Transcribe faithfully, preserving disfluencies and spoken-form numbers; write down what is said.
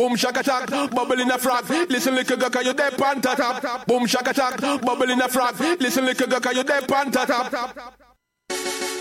Boom shaka chak, bubble in a frog. Listen little girl, cause you dead pan top. Boom shaka chak, bubble in a frog. Listen little girl, cause you dead pan top.